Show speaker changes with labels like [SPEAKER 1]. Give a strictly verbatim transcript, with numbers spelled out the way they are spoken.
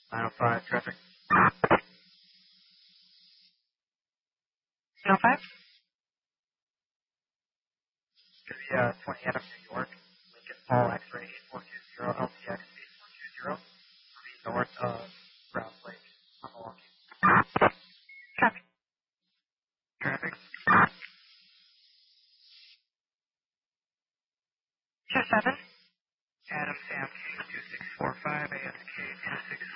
[SPEAKER 1] nine oh five, traffic.
[SPEAKER 2] nine oh five?
[SPEAKER 1] Gonna be uh, twenty Adams, New York. Lincoln Paul X-ray eight four two zero, L T X eight four two zero. North of Browns Lake, on Milwaukee.
[SPEAKER 2] Traffic.
[SPEAKER 1] Traffic.
[SPEAKER 2] two seven.
[SPEAKER 1] Adams, A M K two six four five, A S K two six